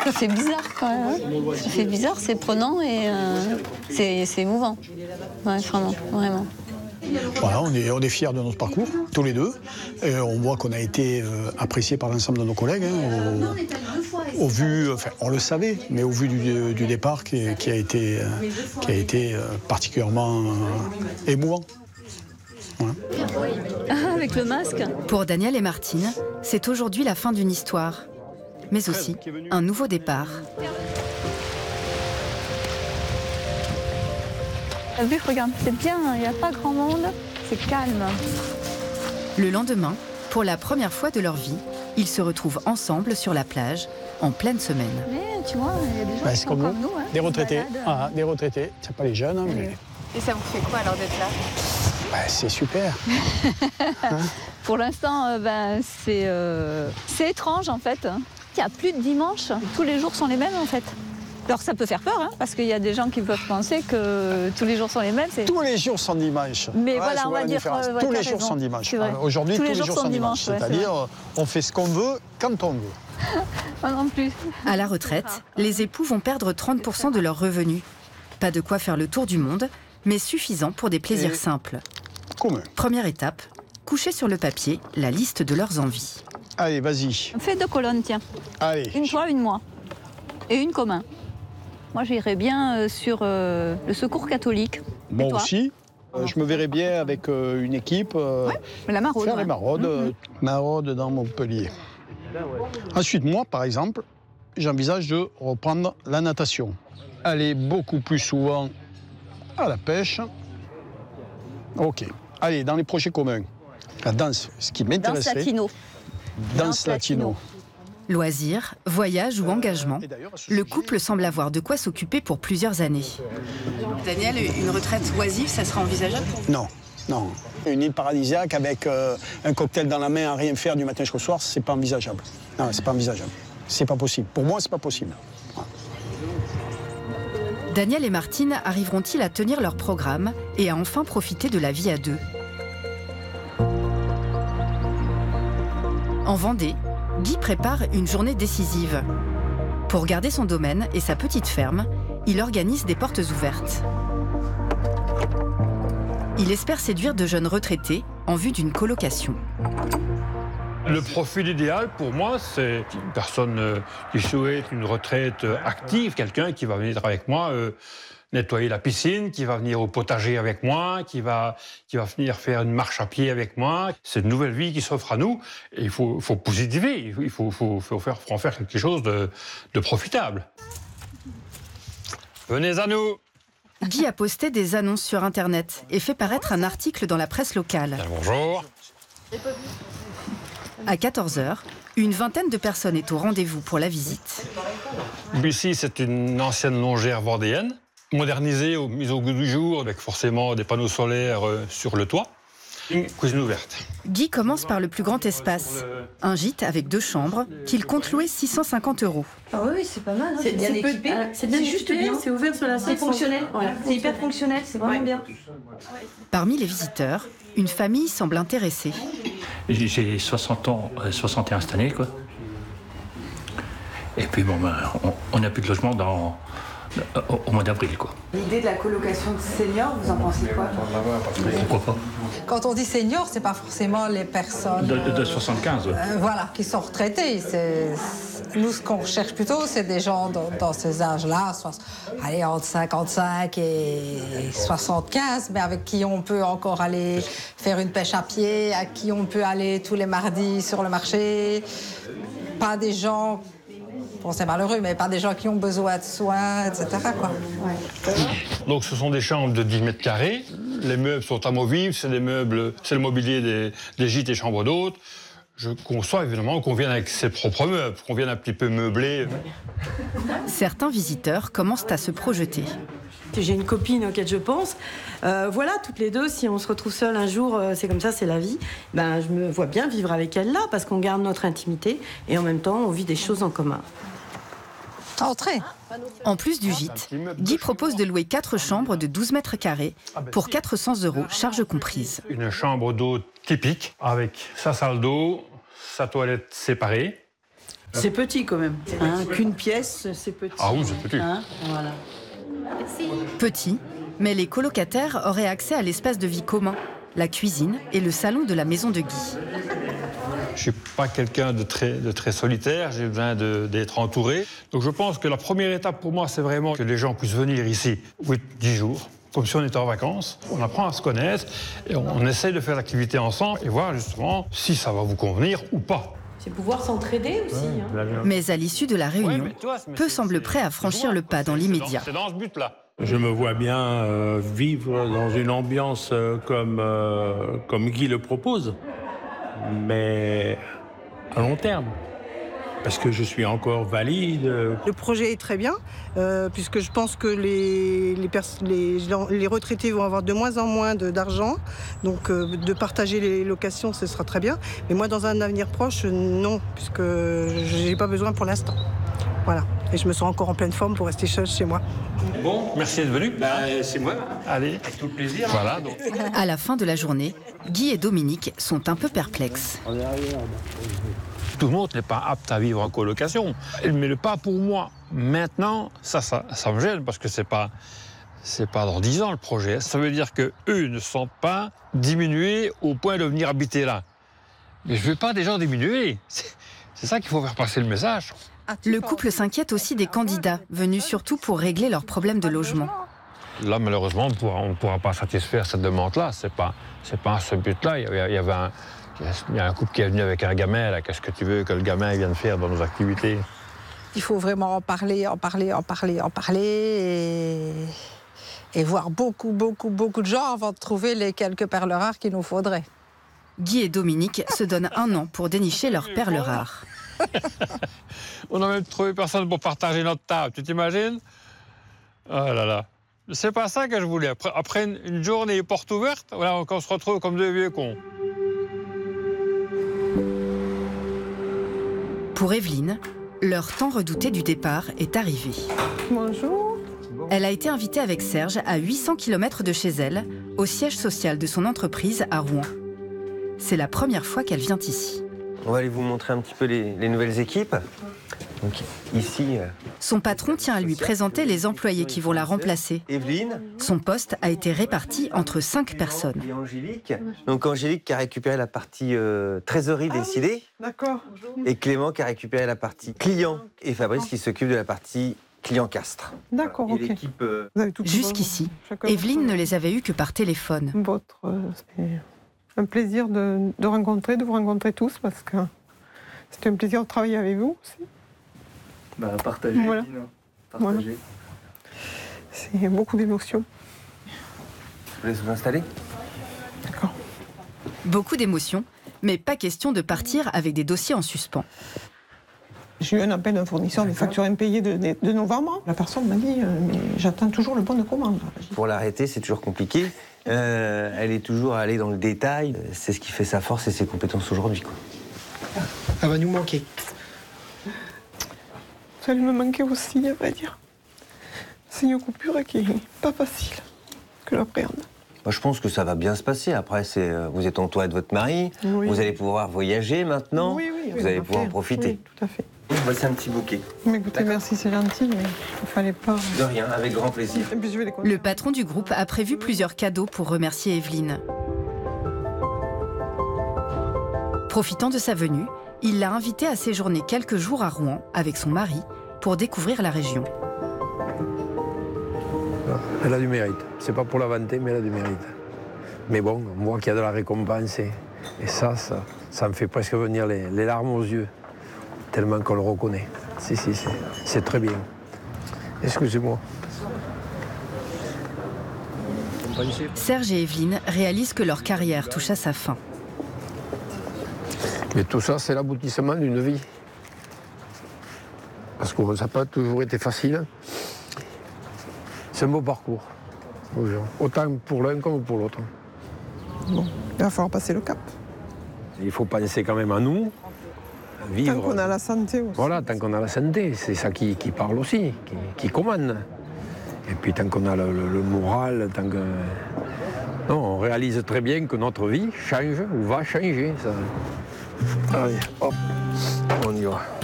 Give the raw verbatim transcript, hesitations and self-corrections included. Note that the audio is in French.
C'est bizarre quand même. Hein. C'est bizarre, c'est prenant et euh, c'est, c'est émouvant. Ouais, vraiment, vraiment. Voilà, on est, on est fiers de notre parcours, tous les deux. Et on voit qu'on a été euh, appréciés par l'ensemble de nos collègues. Hein, au, au vu, enfin, on le savait, mais au vu du, du départ qui, qui a été, euh, qui a été euh, particulièrement euh, émouvant. Voilà. Ah, avec le masque. Pour Daniel et Martine, c'est aujourd'hui la fin d'une histoire, mais aussi un nouveau départ. T'as vu, regarde, c'est bien, il n'y a pas grand monde, c'est calme. Le lendemain, pour la première fois de leur vie, ils se retrouvent ensemble sur la plage, en pleine semaine. Mais tu vois, il y a des gens Bah, qui c'est sont comme comme nous, nous. Hein, des retraités. qui se Ah, des retraités, c'est pas les jeunes. Hein, mais... Et ça vous fait quoi alors d'être là? Bah, c'est super. hein. Pour l'instant, euh, ben, c'est, euh, c'est étrange en fait. Il n'y a plus de dimanche, tous les jours sont les mêmes en fait. Alors ça peut faire peur, hein, parce qu'il y a des gens qui peuvent penser que tous les jours sont les mêmes. C'est... Tous les jours sont dimanche. Mais ouais, voilà, on va dire euh, ouais, tous les jours raison. sont dimanche. Euh, Aujourd'hui, tous, tous les jours, jours sont dimanche. dimanche. C'est-à-dire, ouais, on fait ce qu'on veut, quand on veut. Pas non plus. À la retraite, les époux vont perdre trente pour cent de leurs revenus. Pas de quoi faire le tour du monde, mais suffisant pour des plaisirs Et... simples. Commun. Première étape, coucher sur le papier la liste de leurs envies. Allez, vas-y. Fais deux colonnes, tiens. Allez. Une toi, une moi. Et une commun. Moi, j'irais bien euh, sur euh, le secours catholique. Moi aussi. Euh, je me verrais bien avec euh, une équipe. Euh, ouais, la maraude. Faire ouais. les maraudes. Mm-hmm. euh, maraudes dans Montpellier. Ensuite, moi, par exemple, j'envisage de reprendre la natation. Aller beaucoup plus souvent à la pêche. Ok. Allez, dans les projets communs. La danse, ce qui m'intéresserait. Danse latino. Danse, danse latino. latino. Loisirs, voyages ou engagement, le couple semble avoir de quoi s'occuper pour plusieurs années. Daniel, une retraite oisive, ça sera envisageable pour vous? Non, non. Une île paradisiaque avec euh, un cocktail dans la main à rien faire du matin jusqu'au soir, c'est pas envisageable. Non, c'est pas envisageable. C'est pas possible. Pour moi, c'est pas possible. Daniel et Martine arriveront-ils à tenir leur programme et à enfin profiter de la vie à deux? En Vendée, Guy prépare une journée décisive. Pour garder son domaine et sa petite ferme, il organise des portes ouvertes. Il espère séduire de jeunes retraités en vue d'une colocation. Le profil idéal pour moi, c'est une personne qui souhaite une retraite active, quelqu'un qui va venir avec moi euh, nettoyer la piscine, qui va venir au potager avec moi, qui va, qui va venir faire une marche à pied avec moi. C'est une nouvelle vie qui s'offre à nous et il faut, faut positiver, il faut, faut, faut, faire, faut en faire quelque chose de, de profitable. Venez à nous! Guy a posté des annonces sur Internet et fait paraître un article dans la presse locale. Bien, bonjour! À quatorze heures, une vingtaine de personnes est au rendez-vous pour la visite. Ici, c'est une ancienne longère vendéenne, modernisée, mise au goût du jour, avec forcément des panneaux solaires sur le toit. Une cuisine ouverte. Guy commence par le plus grand espace, un gîte avec deux chambres qu'il compte louer six cent cinquante euros. Ah oui, c'est pas mal. Hein. C'est bien équipé, c'est bien juste bien. C'est ouvert sur la C'est fonctionnel. Voilà. C'est hyper fonctionnel, c'est vraiment ouais. bien. Parmi les visiteurs, une famille semble intéressée. J'ai soixante ans, soixante et un cette année, quoi. Et puis bon, ben, on n'a plus de logement dans, au, au mois d'avril, quoi. L'idée de la colocation de seniors, vous en pensez quoi? Pourquoi pas? Quand on dit seniors, c'est pas forcément les personnes de, de, de soixante-quinze, ouais. euh, voilà, qui sont retraités. C'est... Nous, ce qu'on recherche plutôt, c'est des gens dans, dans ces âges-là, soit, allez, entre cinquante-cinq et soixante-quinze, mais avec qui on peut encore aller faire une pêche à pied, à qui on peut aller tous les mardis sur le marché. Pas des gens, bon, c'est malheureux, mais pas des gens qui ont besoin de soins, et cetera, quoi. Ouais. Donc, ce sont des chambres de dix mètres carrés. Les meubles sont amovibles, c'est des meubles, c'est le mobilier des, des gîtes et chambres d'hôtes. Je conçois évidemment qu'on vienne avec ses propres meubles, qu'on vienne un petit peu meubler. Certains visiteurs commencent à se projeter. J'ai une copine auquel je pense. Euh, voilà, toutes les deux, si on se retrouve seul un jour, euh, c'est comme ça, c'est la vie. Ben, je me vois bien vivre avec elle là, parce qu'on garde notre intimité et en même temps, on vit des choses en commun. Entrez. En plus du gîte, Guy propose de louer quatre chambres de douze mètres carrés pour quatre cents euros, charges comprises. Une chambre d'eau typique, avec sa salle d'eau, sa toilette séparée. C'est petit quand même. Hein, qu'une pièce, c'est petit. Ah oui, c'est petit. Hein, voilà. Petit, mais les colocataires auraient accès à l'espace de vie commun, la cuisine et le salon de la maison de Guy. Je ne suis pas quelqu'un de très, de très solitaire, j'ai besoin de- d'être entouré. Donc je pense que la première étape pour moi, c'est vraiment que les gens puissent venir ici huit dix jours, comme si on était en vacances. On apprend à se connaître et on, on essaye de faire l'activité ensemble et voir justement si ça va vous convenir ou pas. C'est pouvoir s'entraider aussi. hein. Mais à l'issue de la Ouais, réunion, mais toi, mais peu c'est- semblent c'est- prêts à franchir le pas dans c'est l'immédiat. C'est dans ce but-là. Je me vois bien euh, vivre dans une ambiance euh, comme, euh, comme Guy le propose, mais à long terme. Parce que je suis encore valide. euh, Le projet est très bien, euh, puisque je pense que les, les, pers- les, les retraités vont avoir de moins en moins de- d'argent. Donc euh, de partager les locations, ce sera très bien. Mais moi, dans un avenir proche, non, puisque je n'ai pas besoin pour l'instant. Voilà. Et je me sens encore en pleine forme pour rester seule chez moi. Bon, merci d'être venu. bah, c'est moi. Allez, Avec tout le plaisir. voilà. Donc. À la fin de la journée, Guy et Dominique sont un peu perplexes. Tout le monde n'est pas apte à vivre en colocation. Mais le pas pour moi, maintenant, ça, ça, ça me gêne parce que c'est pas, c'est pas dans dix ans le projet. Ça veut dire que eux ne sont pas diminués au point de venir habiter là. Mais je veux pas des gens diminués. C'est, c'est ça qu'il faut faire passer le message. Le couple s'inquiète aussi des candidats, venus surtout pour régler leurs problèmes de logement. Là, malheureusement, on ne pourra, on pourra pas satisfaire cette demande-là. C'est pas, c'est pas ce but-là. Il y avait, il y avait un, il y a un couple qui est venu avec un gamin. Là. Qu'est-ce que tu veux que le gamin vienne faire dans nos activités? Il faut vraiment en parler, en parler, en parler, en parler et, et voir beaucoup, beaucoup, beaucoup de gens avant de trouver les quelques perles rares qu'il nous faudrait. Guy et Dominique se donnent un an pour dénicher leurs perles rares. On n'a même trouvé personne pour partager notre table. Tu t'imagines? Oh là là. C'est pas ça que je voulais. Après, après une, une journée porte ouverte, voilà, on se retrouve comme deux vieux cons. Pour Evelyne, leur temps redouté du départ est arrivé. Bonjour. Elle a été invitée avec Serge à huit cents kilomètres de chez elle, au siège social de son entreprise à Rouen. C'est la première fois qu'elle vient ici. On va aller vous montrer un petit peu les, les nouvelles équipes. Donc ici, euh, Son patron tient à lui présenter les employés qui vont la remplacer. Evelyne Son poste a été réparti entre cinq personnes. et Angélique. Donc Angélique qui a récupéré la partie euh, trésorerie décidée D'accord. et Clément qui a récupéré la partie client et Fabrice qui s'occupe de la partie client castre. D'accord, Et ok. l'équipe, euh, Vous avez tout Jusqu'ici, Chacun Evelyne votre- ne les avait eus que par téléphone. Votre, euh, c'est un plaisir de, de rencontrer, de vous rencontrer tous, parce que c'est un plaisir de travailler avec vous aussi. Bah, partager, Voilà. Dina. Partager. C'est beaucoup d'émotions. je vous laisse vous installer. D'accord. Beaucoup d'émotions, mais pas question de partir avec des dossiers en suspens. J'ai eu un appel d'un fournisseur des factures impayées de, de, de novembre. La personne m'a dit euh, mais j'attends toujours le bon de commande. Pour l'arrêter, c'est toujours compliqué. Euh, elle est toujours allée dans le détail. C'est ce qui fait sa force et ses compétences aujourd'hui, quoi. Elle va nous manquer. Ça lui me manquait aussi, à vrai dire. C'est une coupure qui est pas facile que j'appréhende. Moi, je pense que ça va bien se passer. Après, c'est, euh, vous êtes entouré de votre mari, Oui. vous allez pouvoir voyager maintenant, Oui, oui, vous on allez va pouvoir en faire. profiter. Oui, tout à fait. Voici un petit bouquet. Mais écoutez, merci, c'est gentil, mais il fallait pas. De rien, avec grand plaisir. Et puis je vais les Le patron du groupe a prévu plusieurs cadeaux pour remercier Evelyne. Profitant de sa venue, il l'a invitée à séjourner quelques jours à Rouen avec son mari pour découvrir la région. Elle a du mérite. C'est pas pour la vanter, mais elle a du mérite. Mais bon, on voit qu'il y a de la récompense et, et ça, ça, ça me fait presque venir les, les larmes aux yeux, tellement qu'on le reconnaît. Si, si, c'est, c'est très bien. Excusez-moi. Serge et Evelyne réalisent que leur carrière touche à sa fin. Mais tout ça, c'est l'aboutissement d'une vie. Parce que ça n'a pas toujours été facile. C'est un beau parcours. Autant pour l'un comme pour l'autre. Bon, il va falloir passer le cap. Il faut penser quand même à nous, vivre. Tant qu'on a la santé aussi. Voilà, tant qu'on a la santé, c'est ça qui, qui parle aussi, qui, qui commande. Et puis tant qu'on a le, le- le moral, tant que... Non, on réalise très bien que notre vie change ou va changer. Ça. Allez, hop, on y va.